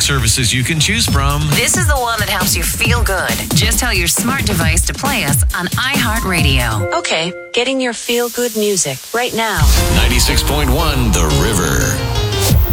services you can choose from. This is the one that helps you feel good. Just tell your smart device to play us on iHeartRadio. Okay, getting your feel-good music right now. 96.1 The River.